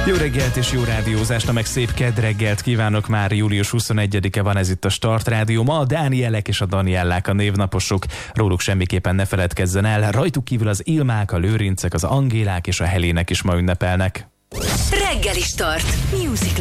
Jó reggelt és jó rádiózást, meg szép kedd reggelt kívánok, már július 21-e van, ez itt a Start Rádió. Ma a Dánielek és a Daniellák a névnaposok, róluk semmiképpen ne feledkezzen el, rajtuk kívül az Ilmák, a Lőrincek, az Angélák és a Helének is ma ünnepelnek. Reggeli Start. Music